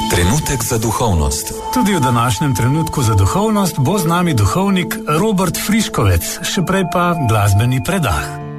Trenutek za duhovnost. Tudi v današnjem trenutku za duhovnost bo z nami duhovnik Robert Friškovec, še prej pa glasbeni predah.